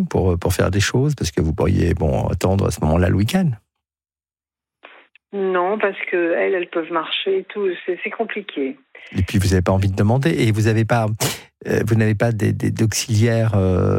pour faire des choses? Parce que vous pourriez attendre à ce moment-là le week-end. Non, parce que elles peuvent marcher et tout, c'est compliqué. Et puis vous n'avez pas envie de demander, et vous n'avez pas d'auxiliaires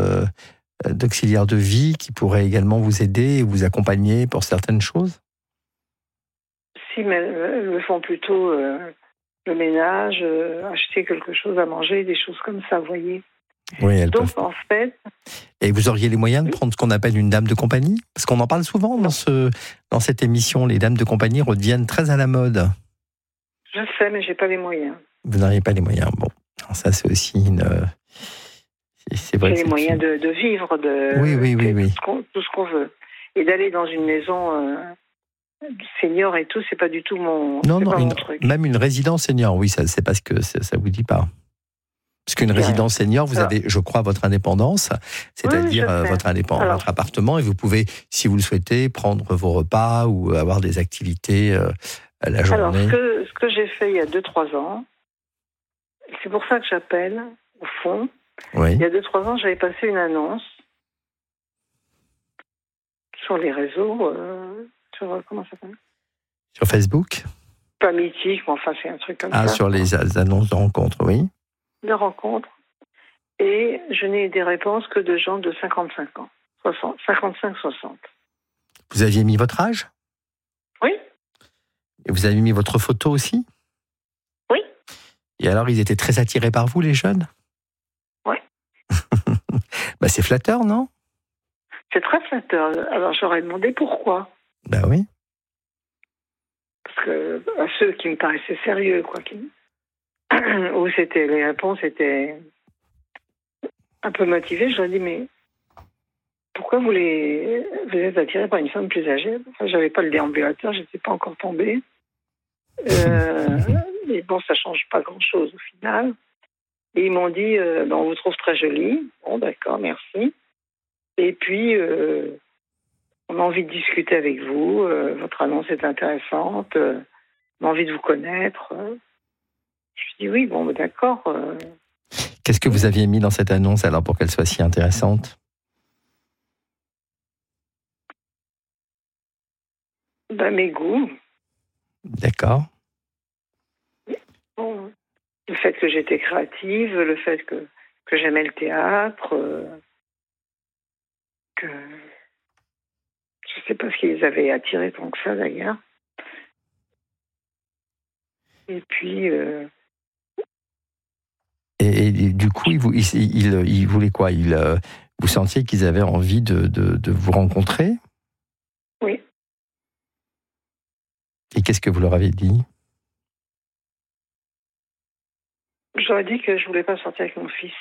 de vie qui pourraient également vous aider et vous accompagner pour certaines choses? Si, mais elles me font plutôt le ménage, acheter quelque chose à manger, des choses comme ça, vous voyez. Oui, elles Donc, peuvent. en fait... Et vous auriez les moyens de prendre ce qu'on appelle une dame de compagnie? Parce qu'on en parle souvent dans cette émission. Les dames de compagnie reviennent très à la mode. Je sais, mais j'ai pas les moyens. Vous n'auriez pas les moyens. Bon, alors ça c'est aussi c'est vrai. J'ai les moyens de vivre, Oui. Tout ce qu'on veut. Et d'aller dans une maison senior et tout, c'est pas du tout mon truc. Même une résidence senior, oui, ça c'est parce que ça vous dit pas. Parce qu'une résidence senior, vous avez, je crois, votre indépendance, c'est-à-dire votre appartement, et vous pouvez, si vous le souhaitez, prendre vos repas ou avoir des activités à la journée. Alors, ce que j'ai fait il y a 2-3 ans, c'est pour ça que j'appelle, au fond. Oui. Il y a 2-3 ans, j'avais passé une annonce sur les réseaux, comment ça s'appelle ? Sur Facebook ? Pas mythique, mais enfin, c'est un truc comme ça. Ah, sur les annonces de rencontres, oui. De rencontres. Et je n'ai des réponses que de gens de 55 ans. 55-60. Vous aviez mis votre âge ? Oui. Et vous avez mis votre photo aussi ? Oui. Et alors, ils étaient très attirés par vous, les jeunes ? Oui. C'est flatteur, non ? C'est très flatteur. Alors, j'aurais demandé pourquoi. Ben oui. Parce que à ceux qui me paraissaient sérieux, où les réponses étaient un peu motivées, je leur ai dit, mais pourquoi vous êtes attiré par une femme plus âgée ? Enfin, j'avais pas le déambulateur, j'étais pas encore tombée. Mais bon, ça change pas grand-chose au final. Et ils m'ont dit, on vous trouve très jolie. Bon, d'accord, merci. Et puis, on a envie de discuter avec vous. Votre annonce est intéressante. On a envie de vous connaître. Je dis oui, d'accord. Qu'est-ce que vous aviez mis dans cette annonce alors pour qu'elle soit si intéressante ? Mes goûts. D'accord. Bon, le fait que j'étais créative, le fait que j'aimais le théâtre, que je sais pas ce qui les avait attirés tant que ça d'ailleurs. Et puis. Et du coup, il voulait quoi ? Vous sentiez qu'ils avaient envie de vous rencontrer ? Oui. Et qu'est-ce que vous leur avez dit ? J'aurais dit que je voulais pas sortir avec mon fils.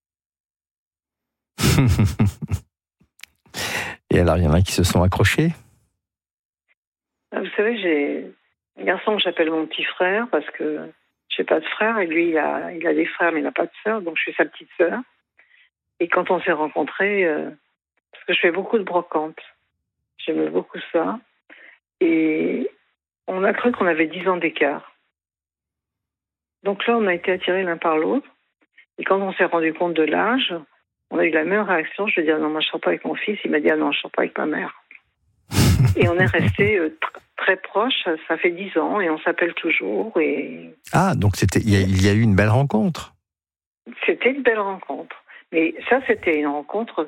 Et alors, il y en a qui se sont accrochés ? Vous savez, j'ai un garçon que j'appelle mon petit frère parce que j'ai pas de frère et lui, il a des frères mais il n'a pas de sœur, donc je suis sa petite sœur. Et quand on s'est rencontrés, parce que je fais beaucoup de brocante, j'aime beaucoup ça, et on a cru qu'on avait 10 ans d'écart. Donc là, on a été attirés l'un par l'autre, et quand on s'est rendu compte de l'âge, on a eu la même réaction. Je lui ai dit, non, moi je ne sors pas avec mon fils. Il m'a dit, non, je ne sors pas avec ma mère. Et on est restés très proches, ça fait 10 ans, et on s'appelle toujours. Et... Ah, donc il y a eu une belle rencontre. C'était une belle rencontre. Mais ça, c'était une rencontre,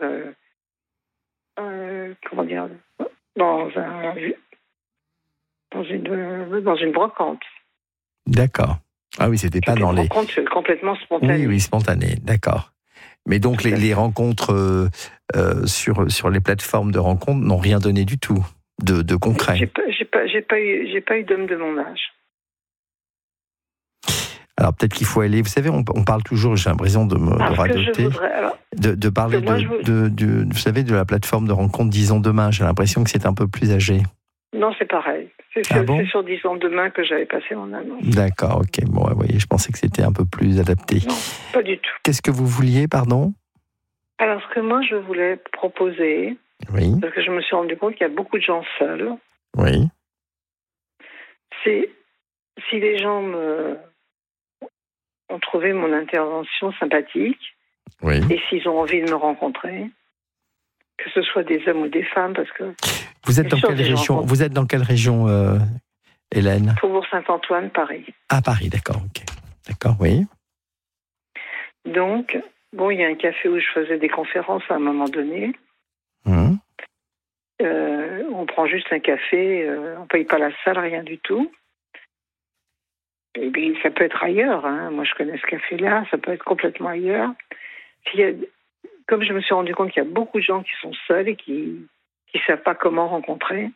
dans une brocante. D'accord. Ah oui, c'était pas dans les... Une rencontre complètement spontanée. Oui, spontanée, d'accord. Mais donc les rencontres sur les plateformes de rencontres n'ont rien donné du tout de concret. J'ai pas eu d'homme de mon âge. Alors peut-être qu'il faut aller. Vous savez, on parle toujours. J'ai l'impression de radoter, de parler vous savez, de la plateforme de rencontre Disons Demain. J'ai l'impression que c'est un peu plus âgé. Non, c'est pareil. C'est sur 10 ans demain que j'avais passé mon annonce. D'accord, ok. Bon, vous voyez, je pensais que c'était un peu plus adapté. Non, pas du tout. Qu'est-ce que vous vouliez, pardon ? Alors, ce que moi, je voulais proposer, oui. Parce que je me suis rendu compte qu'il y a beaucoup de gens seuls, oui. C'est si les gens ont trouvé mon intervention sympathique, oui. et s'ils ont envie de me rencontrer, que ce soit des hommes ou des femmes, parce que... Vous êtes dans quelle région, Hélène? Faubourg Saint-Antoine, Paris. Ah, Paris, d'accord, ok. D'accord, oui. Donc, bon, il y a un café où je faisais des conférences à un moment donné. On prend juste un café, on ne paye pas la salle, rien du tout. Et bien, ça peut être ailleurs. Hein. Moi, je connais ce café-là, ça peut être complètement ailleurs. Comme je me suis rendu compte qu'il y a beaucoup de gens qui sont seuls et qui ne savent pas comment rencontrer,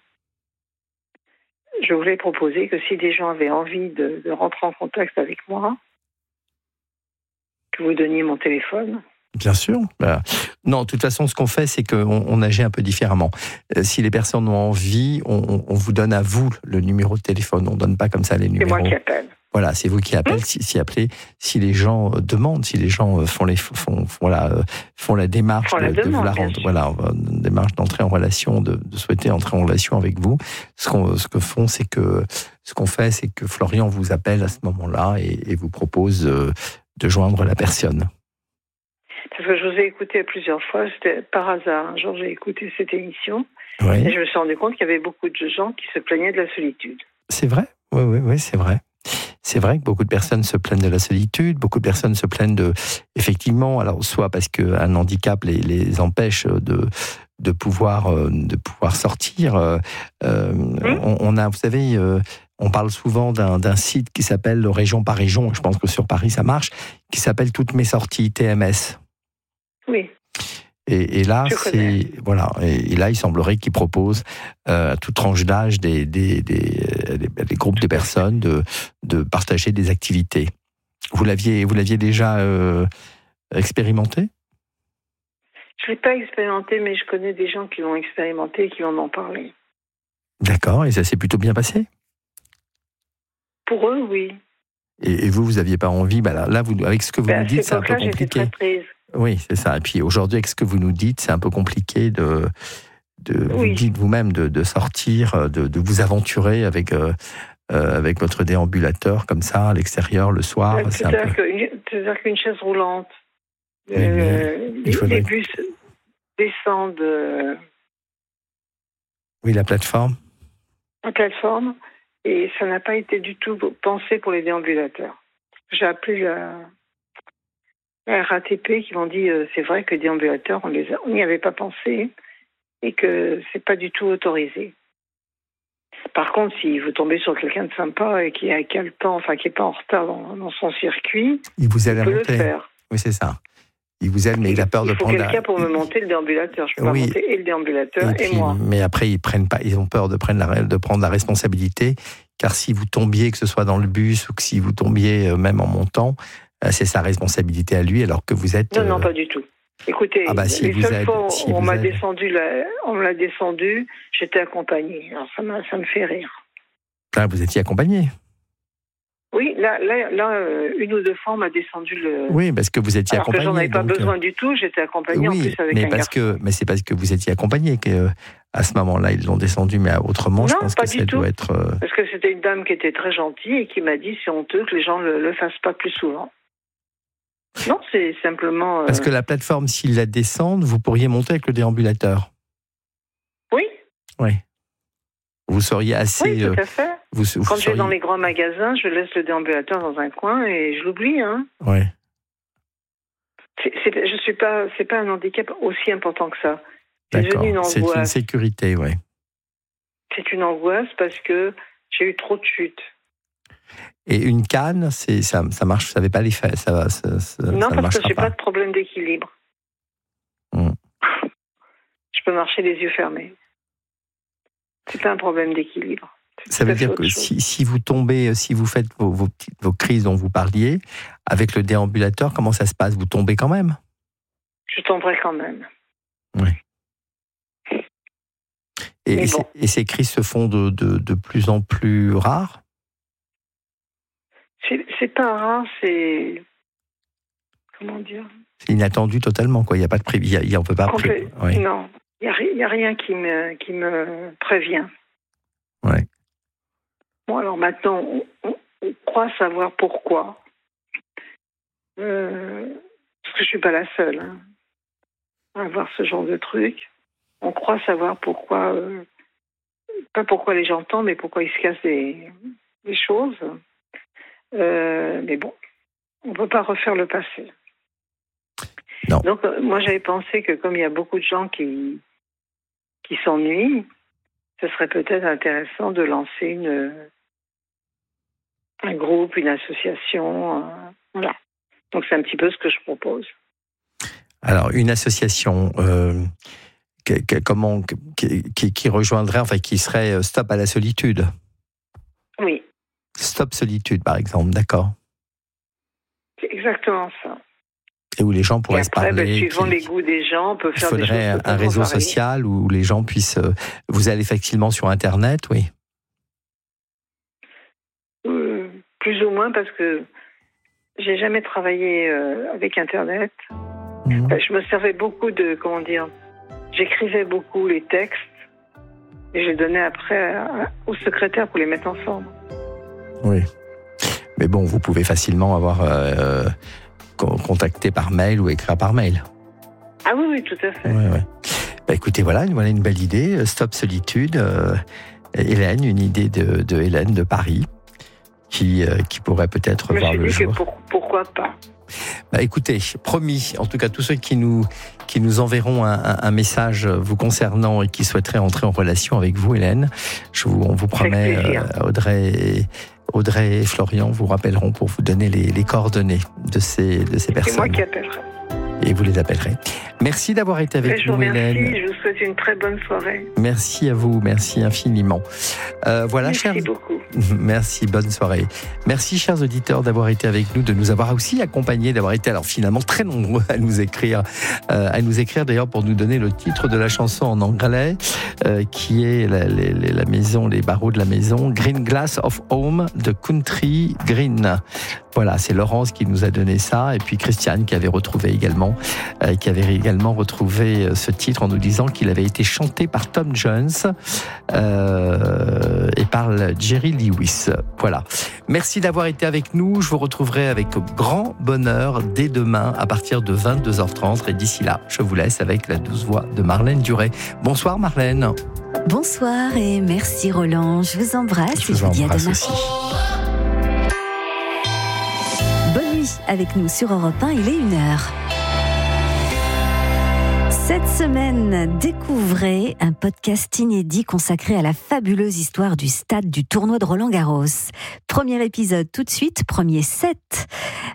je voulais proposer que si des gens avaient envie de rentrer en contact avec moi, que vous donniez mon téléphone. Bien sûr. Non, de toute façon, ce qu'on fait, c'est qu'on agit un peu différemment. Si les personnes ont envie, on vous donne à vous le numéro de téléphone. On ne donne pas comme ça les numéros. C'est moi qui appelle. Voilà, c'est vous qui appelez. Si les gens demandent, si les gens font la démarche de vous la rendre, voilà, une démarche d'entrer en relation, de souhaiter entrer en relation avec vous, ce qu'on fait, c'est que Florian vous appelle à ce moment-là et vous propose de joindre la personne. Parce que je vous ai écouté plusieurs fois, c'était par hasard. Un jour, j'ai écouté cette émission et je me suis rendu compte qu'il y avait beaucoup de gens qui se plaignaient de la solitude. C'est vrai, oui, c'est vrai. C'est vrai que beaucoup de personnes se plaignent de la solitude, beaucoup de personnes se plaignent effectivement, alors soit parce qu'un handicap les empêche de pouvoir sortir. Vous savez, on parle souvent d'un site qui s'appelle Région par Région, je pense que sur Paris ça marche, qui s'appelle Toutes mes sorties, TMS. Oui. Et là, et là, il semblerait qu'ils proposent à toute tranche d'âge des groupes de personnes de partager des activités. Vous l'aviez déjà expérimenté? Je ne l'ai pas expérimenté, mais je connais des gens qui l'ont expérimenté et qui en ont parlé. D'accord, et ça s'est plutôt bien passé? Pour eux, oui. Et vous n'aviez pas envie, là, vous, avec ce que vous nous dites, c'est un peu compliqué. J'étais très prise. Oui, c'est ça. Et puis aujourd'hui, avec ce que vous nous dites, c'est un peu compliqué vous dites vous-même de sortir, de vous aventurer avec votre déambulateur comme ça à l'extérieur le soir. C'est-à-dire qu'une chaise roulante, les bus descendent. Oui, la plateforme. La plateforme, et ça n'a pas été du tout pensé pour les déambulateurs. J'ai appelé la RATP qui m'ont dit c'est vrai que les déambulateurs, on n'y avait pas pensé et que c'est pas du tout autorisé. Par contre, si vous tombez sur quelqu'un de sympa et qui a le temps, qui n'est pas en retard dans son circuit, il vous aide à monter. Le faire. Oui, c'est ça. Il vous aide, mais il a peur de prendre. Il faut quelqu'un pour me monter le déambulateur. Je peux pas monter et le déambulateur et moi. Mais après, ils ont peur de prendre la responsabilité, car si vous tombiez, que ce soit dans le bus ou que si vous tombiez même en montant, c'est sa responsabilité à lui, alors que vous êtes. Non, pas du tout. Écoutez, les seules fois où on m'a descendu, on me l'a descendu, j'étais accompagnée. Alors ça me fait rire. Là, vous étiez accompagnée. Oui, là, une ou deux fois, on m'a descendu le... Oui, parce que vous étiez accompagnée. Alors que j'en avais pas besoin du tout, j'étais accompagnée en plus avec un garçon. Mais c'est parce que vous étiez accompagnée qu'à ce moment-là, ils l'ont descendu, mais autrement, je pense que ça doit être... Parce que c'était une dame qui était très gentille et qui m'a dit c'est honteux que les gens ne le fassent pas plus souvent. Non, c'est simplement... Parce que la plateforme, s'ils la descendent, vous pourriez monter avec le déambulateur. Oui. Oui. Vous seriez assez... Oui, tout à fait. Quand je vais dans les grands magasins, je laisse le déambulateur dans un coin et je l'oublie. Hein. Oui. C'est pas un handicap aussi important que ça. D'accord. C'est une sécurité, oui. C'est une angoisse parce que j'ai eu trop de chutes. Et une canne, ça marche, vous savez pas l'effet, non, parce que j'ai pas de problème d'équilibre. Je peux marcher les yeux fermés. C'est pas un problème d'équilibre. Ça veut dire que si vous tombez, si vous faites vos crises dont vous parliez, avec le déambulateur, comment ça se passe? Vous tombez quand même? Je tomberai quand même. Oui. Et ces crises se font de plus en plus rares? C'est pas rare, c'est... Comment dire? C'est inattendu totalement, quoi. Il n'y a pas de prévu. On peut pas prévoir. Oui. Non, il n'y a rien qui me prévient. Oui. Bon, alors maintenant, on croit savoir pourquoi. Parce que je ne suis pas la seule à avoir ce genre de truc. on croit savoir pourquoi, pas pourquoi les gens tombent, mais pourquoi ils se cassent des choses. Mais bon, on ne peut pas refaire le passé. Non. Donc, moi, j'avais pensé que comme il y a beaucoup de gens qui s'ennuient, ce serait peut-être intéressant de lancer un groupe, une association. Voilà. Donc, c'est un petit peu ce que je propose. Alors, une association qui rejoindrait, enfin, qui serait Stop à la solitude. Oui. Stop Solitude, par exemple, d'accord. C'est exactement ça. Et où les gens pourraient se parler. Suivant les goûts des gens, on peut faire des choses. Il faudrait un réseau social où les gens puissent. Vous allez facilement sur Internet, oui. Plus ou moins, parce que j'ai jamais travaillé avec Internet. Je me servais beaucoup j'écrivais beaucoup les textes et je les donnais après au secrétaire pour les mettre en forme. Oui. Mais bon, vous pouvez facilement avoir contacté par mail ou écrire par mail. Ah oui, tout à fait. Ouais. Bah, écoutez, voilà une belle idée. Stop Solitude. Hélène, une idée de Hélène de Paris qui pourrait peut-être voir le jour. Pourquoi pas? Bah, écoutez, promis, en tout cas tous ceux qui nous enverront un message vous concernant et qui souhaiteraient entrer en relation avec vous, Hélène, on vous promet, Audrey et Florian vous rappelleront pour vous donner les coordonnées de ces personnes. C'est moi qui appellerai. Et vous les appellerez. Merci d'avoir été avec nous, Hélène. Je vous souhaite une très bonne soirée. Merci à vous, merci infiniment. Merci beaucoup. Merci, bonne soirée. Merci, chers auditeurs, d'avoir été avec nous, de nous avoir aussi accompagnés, d'avoir été alors finalement très nombreux à nous écrire d'ailleurs pour nous donner le titre de la chanson en anglais, qui est la maison, les barreaux de la maison, Green Glass of Home de Country Green. Voilà, c'est Laurence qui nous a donné ça, et puis Christiane qui avait également retrouvé ce titre en nous disant qu'il avait été chanté par Tom Jones et par Jerry Lewis. Voilà. Merci d'avoir été avec nous. Je vous retrouverai avec grand bonheur dès demain à partir de 22h30. Et d'ici là, je vous laisse avec la douce voix de Marlène Duret. Bonsoir Marlène. Bonsoir et merci Roland. Je vous embrasse et je vous dis à demain. Aussi. Bonne nuit avec nous sur Europe 1, il est 1h. Cette semaine, découvrez un podcast inédit consacré à la fabuleuse histoire du stade du tournoi de Roland-Garros. Premier épisode tout de suite, premier set,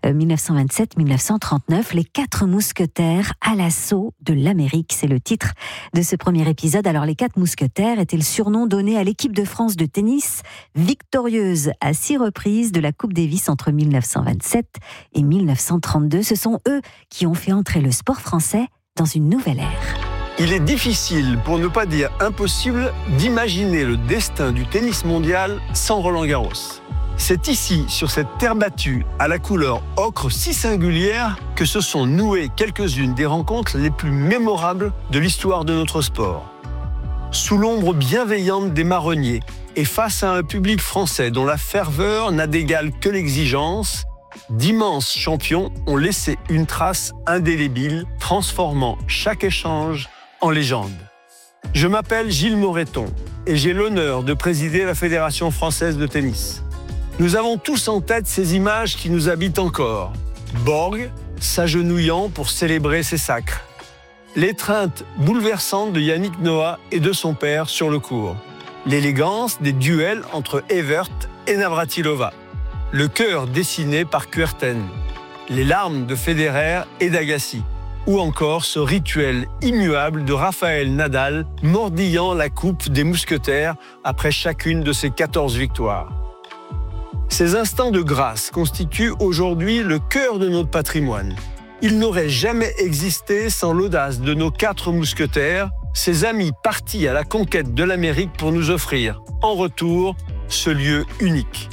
1927-1939, les 4 mousquetaires à l'assaut de l'Amérique. C'est le titre de ce premier épisode. Alors les 4 mousquetaires étaient le surnom donné à l'équipe de France de tennis, victorieuse à 6 reprises de la Coupe Davis entre 1927 et 1932. Ce sont eux qui ont fait entrer le sport français dans une nouvelle ère. Il est difficile, pour ne pas dire impossible, d'imaginer le destin du tennis mondial sans Roland-Garros. C'est ici, sur cette terre battue, à la couleur ocre si singulière, que se sont nouées quelques-unes des rencontres les plus mémorables de l'histoire de notre sport. Sous l'ombre bienveillante des marronniers, et face à un public français dont la ferveur n'a d'égal que l'exigence, d'immenses champions ont laissé une trace indélébile, transformant chaque échange en légende. Je m'appelle Gilles Moreton et j'ai l'honneur de présider la Fédération française de tennis. Nous avons tous en tête ces images qui nous habitent encore. Borg, s'agenouillant pour célébrer ses sacres. L'étreinte bouleversante de Yannick Noah et de son père sur le court. L'élégance des duels entre Evert et Navratilova. Le cœur dessiné par Kuerten, les larmes de Federer et d'Agassi, ou encore ce rituel immuable de Raphaël Nadal mordillant la coupe des mousquetaires après chacune de ses 14 victoires. Ces instants de grâce constituent aujourd'hui le cœur de notre patrimoine. Ils n'auraient jamais existé sans l'audace de nos 4 mousquetaires, ces amis partis à la conquête de l'Amérique pour nous offrir, en retour, ce lieu unique.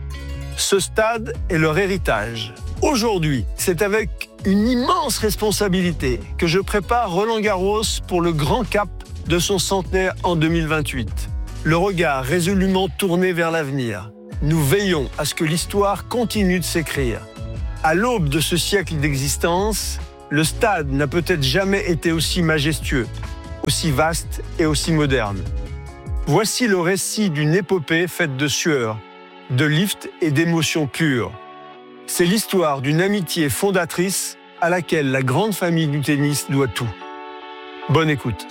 Ce stade est leur héritage. Aujourd'hui, c'est avec une immense responsabilité que je prépare Roland-Garros pour le grand cap de son centenaire en 2028. Le regard résolument tourné vers l'avenir. Nous veillons à ce que l'histoire continue de s'écrire. À l'aube de ce siècle d'existence, le stade n'a peut-être jamais été aussi majestueux. aussi vaste et aussi moderne. Voici le récit d'une épopée faite de sueur, de lifts et d'émotions pures. C'est l'histoire d'une amitié fondatrice à laquelle la grande famille du tennis doit tout. Bonne écoute.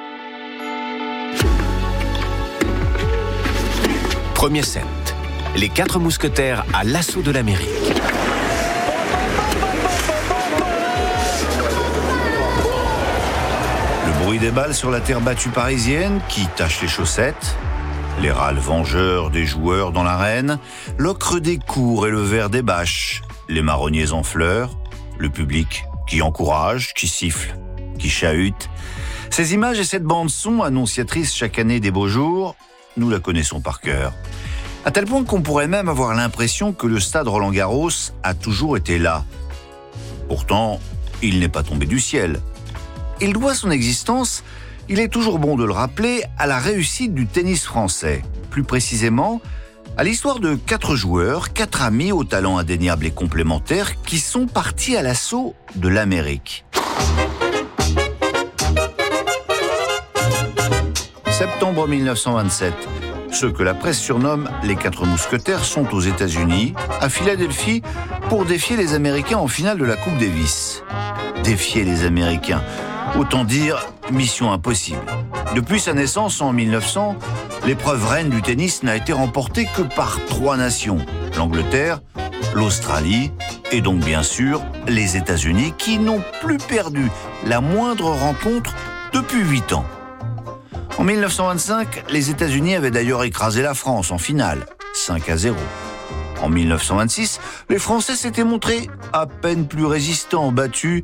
Premier set. Les 4 mousquetaires à l'assaut de l'Amérique. Le bruit des balles sur la terre battue parisienne qui tache les chaussettes, les râles vengeurs des joueurs dans l'arène, l'ocre des cours et le vert des bâches, les marronniers en fleurs, le public qui encourage, qui siffle, qui chahute. Ces images et cette bande-son, annonciatrice chaque année des beaux jours, nous la connaissons par cœur. À tel point qu'on pourrait même avoir l'impression que le stade Roland-Garros a toujours été là. Pourtant, il n'est pas tombé du ciel. Il doit son existence, il est toujours bon de le rappeler, à la réussite du tennis français. Plus précisément, à l'histoire de 4 joueurs, 4 amis au talent indéniable et complémentaire qui sont partis à l'assaut de l'Amérique. Septembre 1927. Ceux que la presse surnomme les 4 mousquetaires sont aux États-Unis, à Philadelphie, pour défier les Américains en finale de la Coupe Davis. Défier les Américains, autant dire mission impossible. Depuis sa naissance en 1900, l'épreuve reine du tennis n'a été remportée que par 3 nations, l'Angleterre, l'Australie et donc bien sûr les États-Unis qui n'ont plus perdu la moindre rencontre depuis 8 ans. En 1925, les États-Unis avaient d'ailleurs écrasé la France en finale, 5-0. En 1926, les Français s'étaient montrés à peine plus résistants, battus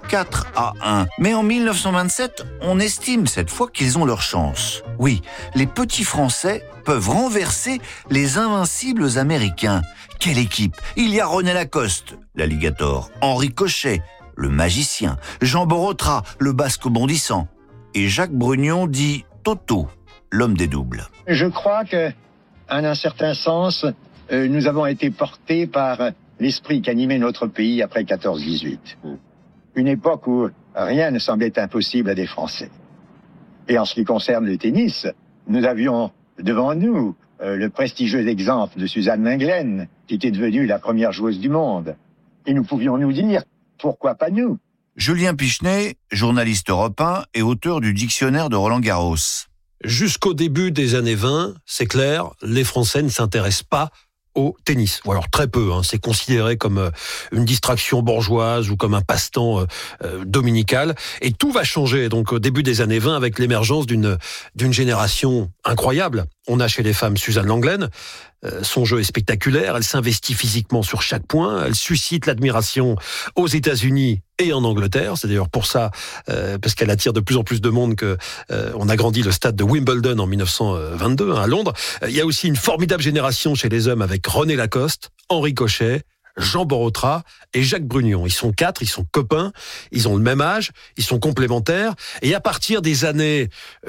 4-1. Mais en 1927, on estime cette fois qu'ils ont leur chance. Oui, les petits Français peuvent renverser les invincibles Américains. Quelle équipe! Il y a René Lacoste, l'alligator, Henri Cochet, le magicien, Jean Borotra, le basque bondissant, et Jacques Brugnon dit Toto, l'homme des doubles. Je crois que, en un certain sens, nous avons été portés par l'esprit qu'animait notre pays après 14-18. Une époque où rien ne semblait impossible à des Français. Et en ce qui concerne le tennis, nous avions devant nous le prestigieux exemple de Suzanne Lenglen, qui était devenue la première joueuse du monde. Et nous pouvions nous dire, pourquoi pas nous ? Julien Pichenet, journaliste Europe 1 et auteur du dictionnaire de Roland-Garros. Jusqu'au début des années 20, c'est clair, les Français ne s'intéressent pas au tennis. Ou alors très peu, c'est considéré comme une distraction bourgeoise ou comme un passe-temps dominical. Et tout va changer donc au début des années 20 avec l'émergence d'une génération incroyable. On a chez les femmes Suzanne Lenglen. Son jeu est spectaculaire, elle s'investit physiquement sur chaque point, elle suscite l'admiration aux États-Unis et en Angleterre. C'est d'ailleurs pour ça, parce qu'elle attire de plus en plus de monde, que on a grandi le stade de Wimbledon en 1922 à Londres. Il y a aussi une formidable génération chez les hommes avec René Lacoste, Henri Cochet, Jean Borotra et Jacques Brugnon. Ils sont 4, ils sont copains, ils ont le même âge, ils sont complémentaires. Et à partir des années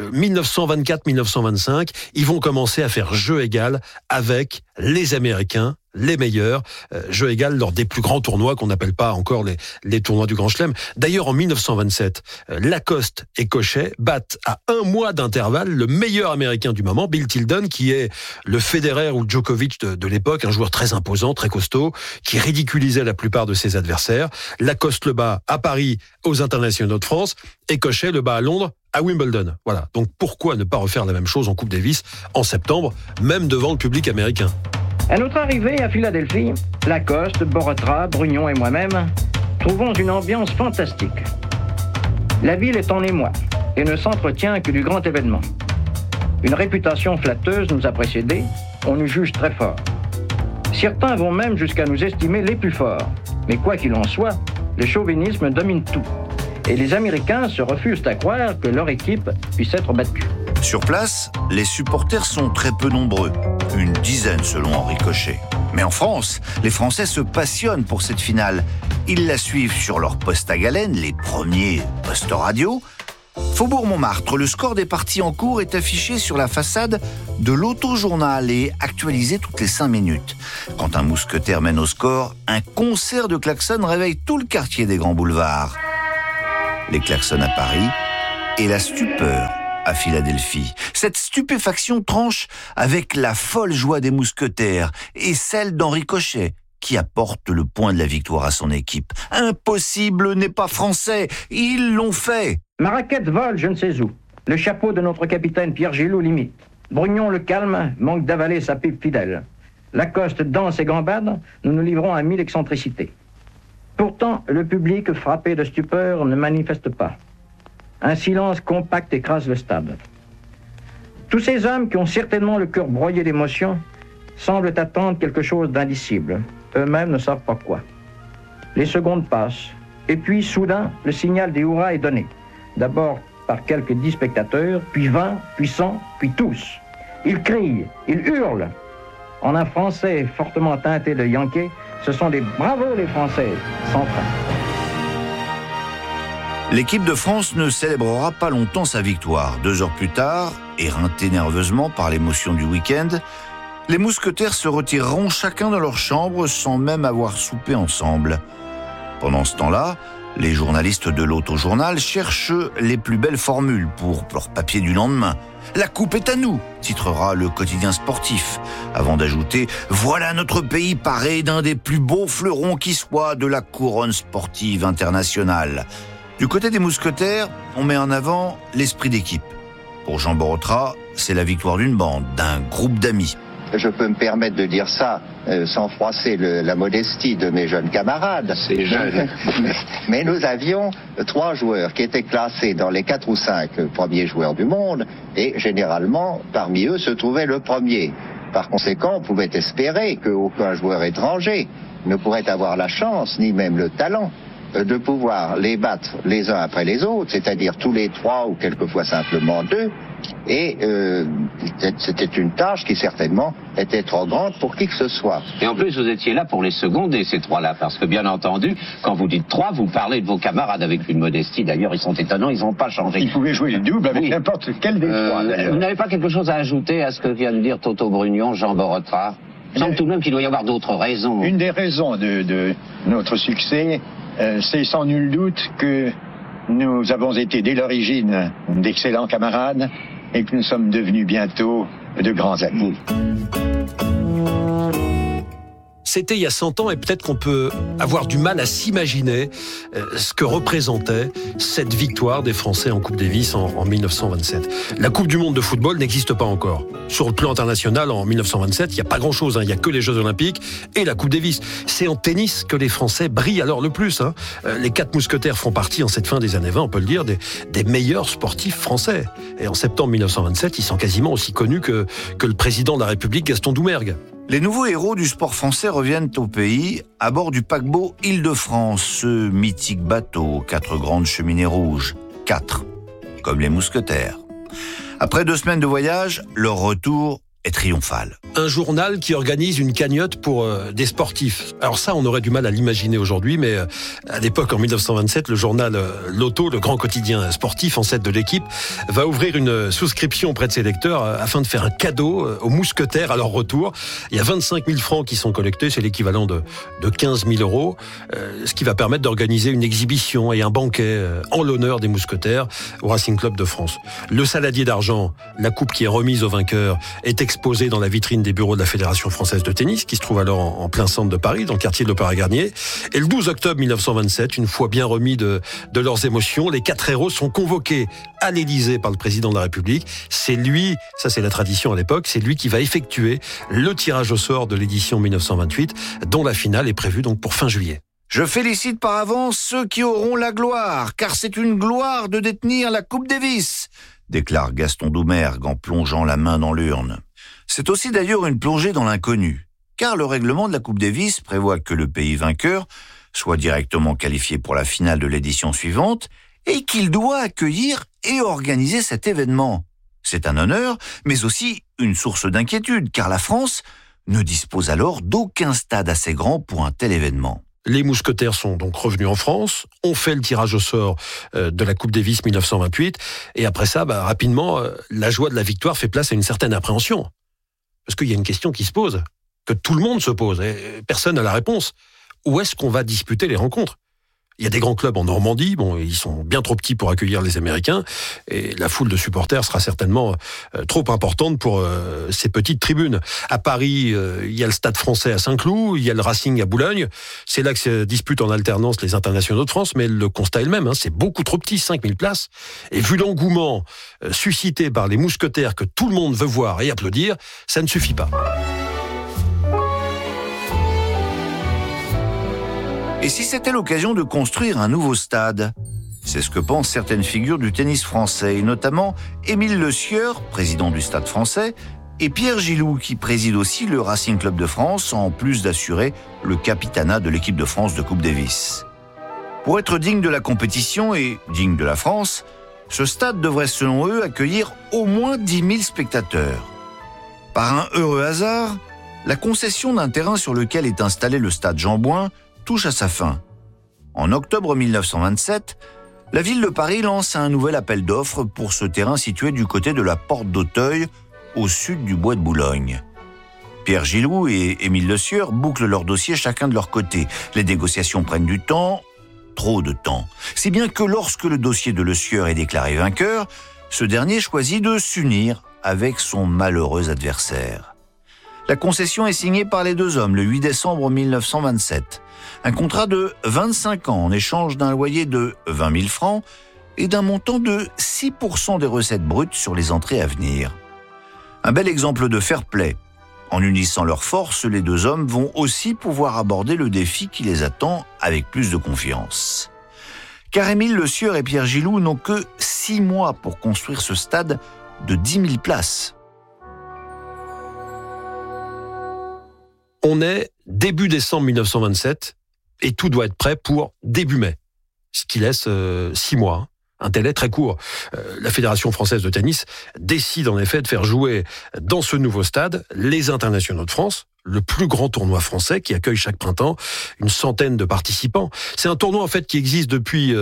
1924-1925, ils vont commencer à faire jeu égal avec les Américains, les meilleurs, jeu égal lors des plus grands tournois qu'on n'appelle pas encore les tournois du Grand Chelem. D'ailleurs, en 1927, Lacoste et Cochet battent à 1 mois d'intervalle le meilleur Américain du moment, Bill Tilden, qui est le Federer ou Djokovic de l'époque, un joueur très imposant, très costaud, qui ridiculisait la plupart de ses adversaires. Lacoste le bat à Paris aux Internationaux de France et Cochet le bat à Londres à Wimbledon. Voilà. Donc pourquoi ne pas refaire la même chose en Coupe Davis en septembre, même devant le public américain? À notre arrivée à Philadelphie, Lacoste, Borotra, Brugnon et moi-même trouvons une ambiance fantastique. La ville est en émoi et ne s'entretient que du grand événement. Une réputation flatteuse nous a précédés, on nous juge très fort. Certains vont même jusqu'à nous estimer les plus forts. Mais quoi qu'il en soit, le chauvinisme domine tout. Et les Américains se refusent à croire que leur équipe puisse être battue. Sur place, les supporters sont très peu nombreux, une dizaine selon Henri Cochet. Mais en France, les Français se passionnent pour cette finale. Ils la suivent sur leur poste à galène, les premiers postes radio. Faubourg Montmartre, le score des parties en cours est affiché sur la façade de l'auto-journal et actualisé toutes les 5 minutes. Quand un mousquetaire mène au score, un concert de klaxons réveille tout le quartier des grands boulevards. Les klaxons à Paris, et la stupeur à Philadelphie. Cette stupéfaction tranche avec la folle joie des mousquetaires et celle d'Henri Cochet, qui apporte le point de la victoire à son équipe. Impossible n'est pas français, ils l'ont fait. Ma raquette vole je ne sais où. Le chapeau de notre capitaine Pierre Gillot l'imite. Brugnon le calme, manque d'avaler sa pipe fidèle. Lacoste danse et gambade, nous nous livrons à 1000 excentricités. Pourtant, le public, frappé de stupeur, ne manifeste pas. Un silence compact écrase le stade. Tous ces hommes qui ont certainement le cœur broyé d'émotion semblent attendre quelque chose d'indicible. Eux-mêmes ne savent pas quoi. Les secondes passent, et puis, soudain, le signal des hurrahs est donné. D'abord par quelques 10 spectateurs, puis 20, puis 100, puis tous. Ils crient, ils hurlent. En un français fortement teinté de yankee, ce sont des bravos les Français, sans frein. L'équipe de France ne célébrera pas longtemps sa victoire. 2 heures plus tard, éreintés nerveusement par l'émotion du week-end, les mousquetaires se retireront chacun dans leur chambre sans même avoir soupé ensemble. Pendant ce temps-là, les journalistes de l'Auto-Journal cherchent les plus belles formules pour leur papier du lendemain. « La coupe est à nous », titrera le quotidien sportif, avant d'ajouter « Voilà notre pays paré d'un des plus beaux fleurons qui soit de la couronne sportive internationale ». Du côté des mousquetaires, on met en avant l'esprit d'équipe. Pour Jean Borotra, c'est la victoire d'une bande, d'un groupe d'amis. Je peux me permettre de dire ça sans froisser la modestie de mes jeunes camarades. C'est jeune. Mais nous avions 3 joueurs qui étaient classés dans les 4 ou 5 premiers joueurs du monde, et généralement, parmi eux se trouvait le premier. Par conséquent, on pouvait espérer qu'aucun joueur étranger ne pourrait avoir la chance, ni même le talent, de pouvoir les battre les uns après les autres, c'est-à-dire tous les 3 ou quelquefois simplement 2. Et c'était une tâche qui certainement était trop grande pour qui que ce soit. Et en plus, vous étiez là pour les seconder, ces 3-là, parce que bien entendu, quand vous dites 3, vous parlez de vos camarades avec une modestie. D'ailleurs, ils sont étonnants, ils n'ont pas changé. Ils pouvaient jouer le double avec n'importe quel des 3. Vous n'avez pas quelque chose à ajouter à ce que vient de dire Toto Brugnon, Jean Borotra? Il semble tout de même qu'il doit y avoir d'autres raisons. Une des raisons de notre succès, c'est sans nul doute que nous avons été dès l'origine d'excellents camarades et que nous sommes devenus bientôt de grands amis. C'était il y a 100 ans et peut-être qu'on peut avoir du mal à s'imaginer ce que représentait cette victoire des Français en Coupe Davis en 1927. La Coupe du Monde de football n'existe pas encore. Sur le plan international, en 1927, il n'y a pas grand-chose. Il n'y a que les Jeux Olympiques et la Coupe Davis. C'est en tennis que les Français brillent alors le plus. Les 4 mousquetaires font partie, en cette fin des années 20, on peut le dire, des meilleurs sportifs français. Et en septembre 1927, ils sont quasiment aussi connus que le président de la République, Gaston Doumergue. Les nouveaux héros du sport français reviennent au pays à bord du paquebot Île-de-France, ce mythique bateau aux 4 grandes cheminées rouges. 4, comme les mousquetaires. Après 2 semaines de voyage, leur retour est triomphal. Un journal qui organise une cagnotte pour des sportifs. Alors ça, on aurait du mal à l'imaginer aujourd'hui, mais à l'époque, en 1927, le journal L'Auto, le grand quotidien sportif, ancêtre de l'équipe, va ouvrir une souscription auprès de ses lecteurs afin de faire un cadeau aux mousquetaires à leur retour. Il y a 25 000 francs qui sont collectés, c'est l'équivalent de 15 000 euros, ce qui va permettre d'organiser une exhibition et un banquet en l'honneur des mousquetaires au Racing Club de France. Le saladier d'argent, la coupe qui est remise aux vainqueurs, est exposée dans la vitrine des bureaux de la Fédération française de tennis, qui se trouve alors en plein centre de Paris, dans le quartier de l'Opéra-Garnier. Et le 12 octobre 1927, une fois bien remis de leurs émotions, les 4 héros sont convoqués à l'Élysée par le président de la République. C'est lui, ça c'est la tradition à l'époque, c'est lui qui va effectuer le tirage au sort de l'édition 1928, dont la finale est prévue donc pour fin juillet. Je félicite par avance ceux qui auront la gloire, car c'est une gloire de détenir la Coupe Davis, déclare Gaston Doumergue en plongeant la main dans l'urne. C'est aussi d'ailleurs une plongée dans l'inconnu, car le règlement de la Coupe Davis prévoit que le pays vainqueur soit directement qualifié pour la finale de l'édition suivante et qu'il doit accueillir et organiser cet événement. C'est un honneur, mais aussi une source d'inquiétude, car la France ne dispose alors d'aucun stade assez grand pour un tel événement. Les mousquetaires sont donc revenus en France, ont fait le tirage au sort de la Coupe Davis 1928, et après ça, rapidement, la joie de la victoire fait place à une certaine appréhension. Parce qu'il y a une question qui se pose, que tout le monde se pose, et personne n'a la réponse. Où est-ce qu'on va disputer les rencontres ? Il y a des grands clubs en Normandie, ils sont bien trop petits pour accueillir les Américains, et la foule de supporters sera certainement trop importante pour ces petites tribunes. À Paris, il y a le Stade Français à Saint-Cloud, il y a le Racing à Boulogne. C'est là que se disputent en alternance les internationaux de France, mais le constat est le même, c'est beaucoup trop petit, 5000 places. Et vu l'engouement suscité par les mousquetaires que tout le monde veut voir et applaudir, ça ne suffit pas. Et si c'était l'occasion de construire un nouveau stade ? C'est ce que pensent certaines figures du tennis français, et notamment Émile Le Sieur, président du Stade français, et Pierre Gilloux, qui préside aussi le Racing Club de France, en plus d'assurer le capitanat de l'équipe de France de Coupe Davis. Pour être digne de la compétition et digne de la France, ce stade devrait selon eux accueillir au moins 10 000 spectateurs. Par un heureux hasard, la concession d'un terrain sur lequel est installé le stade Jean-Bouin touche à sa fin. En octobre 1927, la ville de Paris lance un nouvel appel d'offres pour ce terrain situé du côté de la porte d'Auteuil, au sud du bois de Boulogne. Pierre Gilloux et Émile Le Sieur bouclent leur dossier chacun de leur côté. Les négociations prennent du temps, trop de temps. Si bien que lorsque le dossier de Le Sieur est déclaré vainqueur, ce dernier choisit de s'unir avec son malheureux adversaire. La concession est signée par les deux hommes le 8 décembre 1927. Un contrat de 25 ans en échange d'un loyer de 20 000 francs et d'un montant de 6% des recettes brutes sur les entrées à venir. Un bel exemple de fair play. En unissant leurs forces, les deux hommes vont aussi pouvoir aborder le défi qui les attend avec plus de confiance. Car Émile Le Sieur et Pierre Gilloux n'ont que 6 mois pour construire ce stade de 10 000 places. On est début décembre 1927 et tout doit être prêt pour début mai, ce qui laisse 6 mois. Un délai très court. La Fédération française de tennis décide en effet de faire jouer dans ce nouveau stade les internationaux de France, le plus grand tournoi français qui accueille chaque printemps une centaine de participants. C'est un tournoi en fait qui existe depuis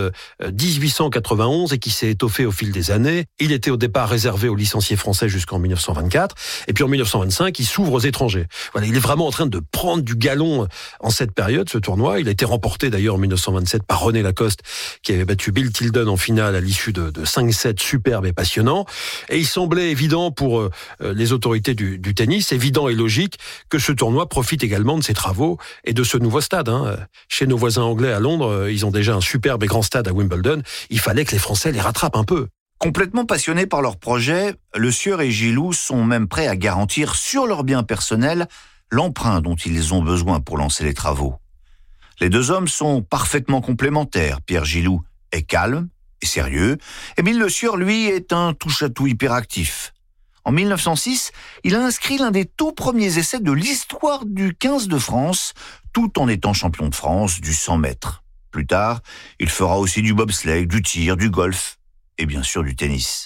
1891 et qui s'est étoffé au fil des années. Il était au départ réservé aux licenciés français jusqu'en 1924 et puis en 1925 il s'ouvre aux étrangers. Voilà, il est vraiment en train de prendre du galon en cette période, ce tournoi. Il a été remporté d'ailleurs en 1927 par René Lacoste qui avait battu Bill Tilden en finale à l'issue de 5-7 superbes et passionnants. Et il semblait évident pour les autorités du tennis, évident et logique que ce tournoi profite également de ces travaux et de ce nouveau stade. Chez nos voisins anglais à Londres, ils ont déjà un superbe et grand stade à Wimbledon. Il fallait que les Français les rattrapent un peu. Complètement passionnés par leur projet, Le Sieur et Gilloux sont même prêts à garantir sur leur bien personnel l'emprunt dont ils ont besoin pour lancer les travaux. Les deux hommes sont parfaitement complémentaires. Pierre Gilloux est calme et sérieux. Émile Le Sieur, lui, est un touche-à-tout hyperactif. En 1906, il a inscrit l'un des tout premiers essais de l'histoire du 15 de France, tout en étant champion de France du 100 mètres. Plus tard, il fera aussi du bobsleigh, du tir, du golf et bien sûr du tennis.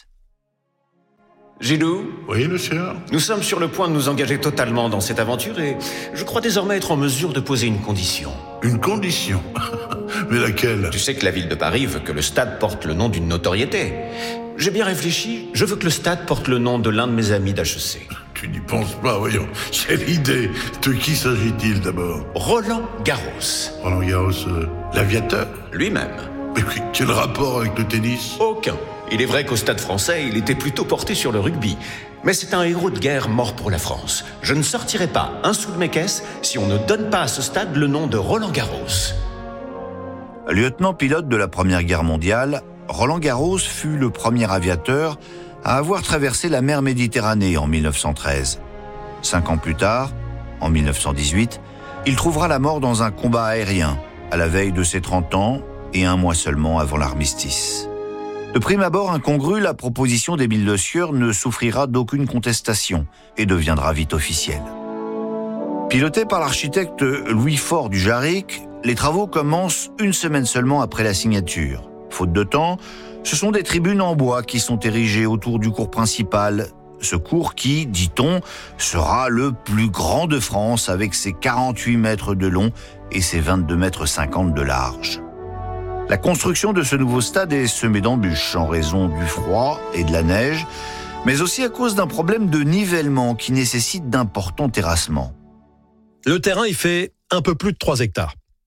Gilloux ? Oui, monsieur. Nous sommes sur le point de nous engager totalement dans cette aventure et je crois désormais être en mesure de poser une condition. Une condition ? Mais laquelle ? Tu sais que la ville de Paris veut que le stade porte le nom d'une notoriété. J'ai bien réfléchi, je veux que le stade porte le nom de l'un de mes amis d'HEC. Tu n'y penses pas, voyons. Quelle idée. De qui s'agit-il d'abord ? Roland Garros. Roland Garros, l'aviateur ? Lui-même. Mais quel rapport avec le tennis ? Aucun. Il est vrai qu'au stade français, il était plutôt porté sur le rugby. Mais c'est un héros de guerre mort pour la France. Je ne sortirai pas un sou de mes caisses si on ne donne pas à ce stade le nom de Roland Garros. Lieutenant-pilote de la Première Guerre mondiale, Roland Garros fut le premier aviateur à avoir traversé la mer Méditerranée en 1913. 5 ans plus tard, en 1918, il trouvera la mort dans un combat aérien, à la veille de ses 30 ans et 1 mois seulement avant l'armistice. De prime abord incongrue, la proposition d'Émile Le Sieur ne souffrira d'aucune contestation et deviendra vite officielle. Piloté par l'architecte Louis Faure du Jarric, les travaux commencent 1 semaine seulement après la signature. Faute de temps, ce sont des tribunes en bois qui sont érigées autour du cours principal. Ce cours qui, dit-on, sera le plus grand de France avec ses 48 mètres de long et ses 22 mètres 50 de large. La construction de ce nouveau stade est semée d'embûches en raison du froid et de la neige, mais aussi à cause d'un problème de nivellement qui nécessite d'importants terrassements. Le terrain, il fait un peu plus de 3 hectares.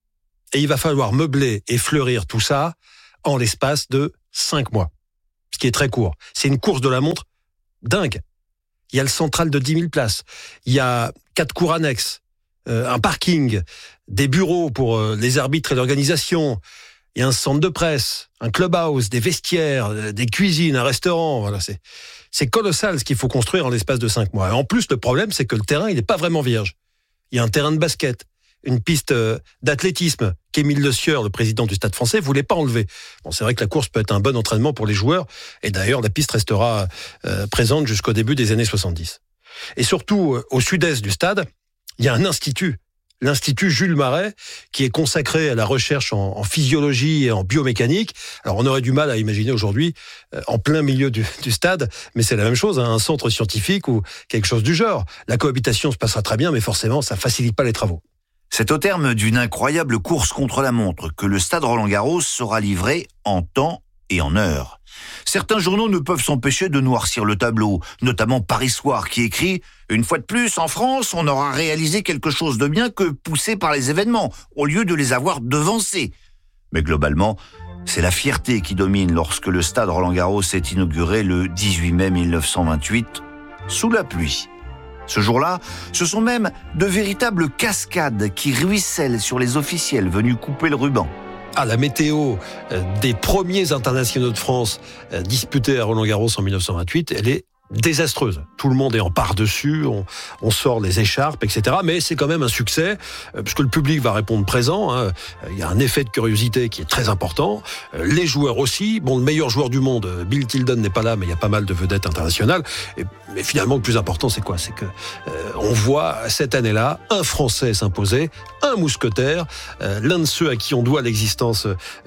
Et il va falloir meubler et fleurir tout ça en l'espace de 5 mois. Ce qui est très court. C'est une course de la montre dingue. Il y a le central de 10 000 places. Il y a 4 cours annexes, un parking, des bureaux pour les arbitres et l'organisation. Il y a un centre de presse, un clubhouse, des vestiaires, des cuisines, un restaurant. Voilà, c'est colossal ce qu'il faut construire en l'espace de 5 mois. Et en plus, le problème, c'est que le terrain, il n'est pas vraiment vierge. Il y a un terrain de basket, une piste d'athlétisme qu'Émile Le Sieur, le président du Stade français, voulait pas enlever. Bon, c'est vrai que la course peut être un bon entraînement pour les joueurs, et d'ailleurs, la piste restera présente jusqu'au début des années 70. Et surtout, au sud-est du stade, il y a un institut, l'Institut Jules Marais, qui est consacré à la recherche en physiologie et en biomécanique. Alors, on aurait du mal à imaginer aujourd'hui, en plein milieu du stade, mais c'est la même chose, un centre scientifique ou quelque chose du genre. La cohabitation se passera très bien, mais forcément, ça facilite pas les travaux. C'est au terme d'une incroyable course contre la montre que le stade Roland-Garros sera livré en temps et en heure. Certains journaux ne peuvent s'empêcher de noircir le tableau, notamment Paris Soir qui écrit « Une fois de plus, en France, on aura réalisé quelque chose de bien que poussé par les événements, au lieu de les avoir devancés. » Mais globalement, c'est la fierté qui domine lorsque le stade Roland-Garros est inauguré le 18 mai 1928, sous la pluie. Ce jour-là, ce sont même de véritables cascades qui ruissellent sur les officiels venus couper le ruban. Ah, la météo des premiers internationaux de France disputés à Roland-Garros en 1928, elle est désastreuse. Tout le monde est en par-dessus, on sort les écharpes, etc. Mais c'est quand même un succès, puisque le public va répondre présent. Hein. Il y a un effet de curiosité qui est très important. Les joueurs aussi. Bon, le meilleur joueur du monde, Bill Tilden, n'est pas là, mais il y a pas mal de vedettes internationales. Mais finalement, le plus important, c'est quoi ? C'est que on voit cette année-là un Français s'imposer, un mousquetaire, l'un de ceux à qui on doit l'existence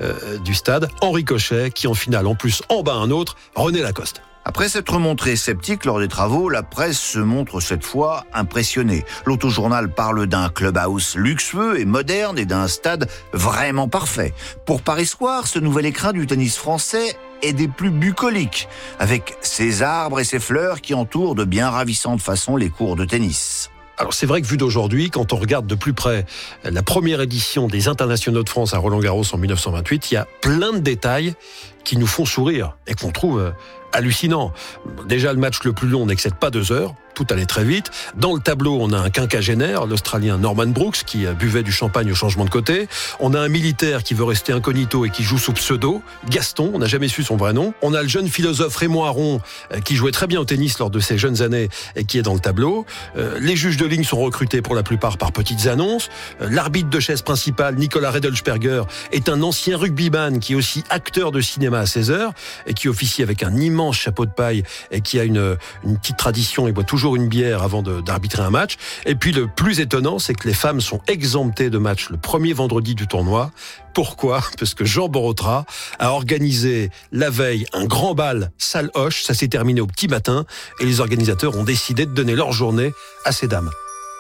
du stade, Henri Cochet, qui en finale, en plus, en bat un autre, René Lacoste. Après s'être montré sceptique lors des travaux, la presse se montre cette fois impressionnée. L'autojournal parle d'un clubhouse luxueux et moderne et d'un stade vraiment parfait. Pour Paris Soir, ce nouvel écrin du tennis français est des plus bucoliques, avec ses arbres et ses fleurs qui entourent de bien ravissantes façons les cours de tennis. Alors c'est vrai que vu d'aujourd'hui, quand on regarde de plus près la première édition des Internationaux de France à Roland-Garros en 1928, il y a plein de détails qui nous font sourire et qu'on trouve hallucinant. Déjà, le match le plus long n'excède pas 2 heures. Tout allait très vite. Dans le tableau, on a un quinquagénaire, l'Australien Norman Brooks, qui buvait du champagne au changement de côté. On a un militaire qui veut rester incognito et qui joue sous pseudo, Gaston, on n'a jamais su son vrai nom. On a le jeune philosophe Raymond Aron, qui jouait très bien au tennis lors de ses jeunes années et qui est dans le tableau. Les juges de ligne sont recrutés pour la plupart par petites annonces. L'arbitre de chaise principal, Nicolas Redelsperger, est un ancien rugbyman qui est aussi acteur de cinéma à 16h et qui officie avec un immense chapeau de paille et qui a une petite tradition, il boit toujours une bière avant d'arbitrer un match. Et puis le plus étonnant, c'est que les femmes sont exemptées de match le premier vendredi du tournoi. Pourquoi ? Parce que Jean Borotra a organisé la veille un grand bal salle Hoche. Ça s'est terminé au petit matin et les organisateurs ont décidé de donner leur journée à ces dames.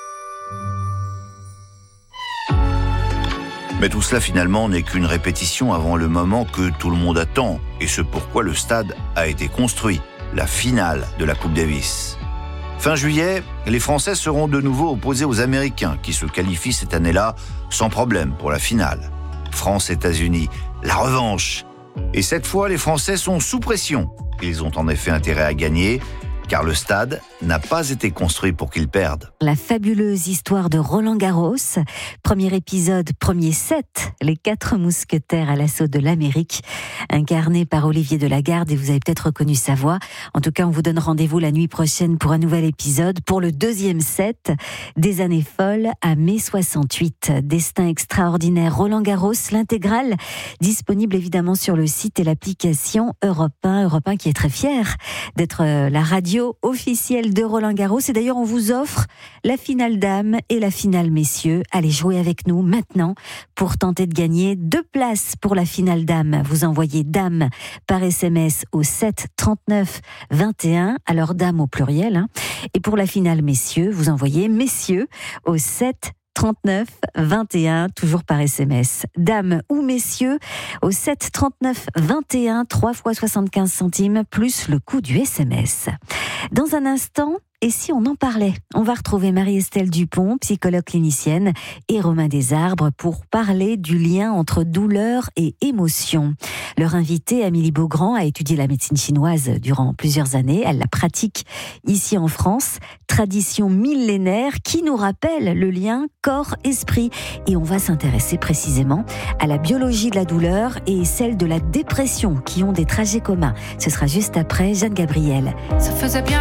Mais tout cela finalement n'est qu'une répétition avant le moment que tout le monde attend et ce pourquoi le stade a été construit, la finale de la Coupe Davis. Fin juillet, les Français seront de nouveau opposés aux Américains qui se qualifient cette année-là sans problème pour la finale. France-États-Unis, la revanche. Et cette fois, les Français sont sous pression. Ils ont en effet intérêt à gagner, car le stade n'a pas été construit pour qu'ils perdent. La fabuleuse histoire de Roland-Garros, premier épisode, premier set, les 4 mousquetaires à l'assaut de l'Amérique, incarné par Olivier Delagarde, et vous avez peut-être reconnu sa voix. En tout cas, on vous donne rendez-vous la nuit prochaine pour un nouvel épisode, pour le 2e set des années folles à mai 68. Destin extraordinaire, Roland-Garros, l'intégrale, disponible évidemment sur le site et l'application Europe 1 qui est très fier d'être la radio officielle de Roland-Garros. Et d'ailleurs, on vous offre la finale dames et la finale messieurs. Allez jouer avec nous maintenant pour tenter de gagner 2 places pour la finale dames. Vous envoyez dame par SMS au 7 39 21, alors dame au pluriel. Et pour la finale messieurs, vous envoyez messieurs au 7 39 21, toujours par SMS. Dames ou messieurs, au 7 39 21, 3 fois 75 centimes, plus le coût du SMS. Dans un instant, Et si on en parlait? On va retrouver Marie-Estelle Dupont, psychologue clinicienne, et Romain Desarbres pour parler du lien entre douleur et émotion. Leur invitée, Amélie Beaugrand, a étudié la médecine chinoise durant plusieurs années. Elle la pratique ici en France. Tradition millénaire qui nous rappelle le lien corps-esprit. Et on va s'intéresser précisément à la biologie de la douleur et celle de la dépression qui ont des trajets communs. Ce sera juste après Jeanne Gabriel. Ça faisait bien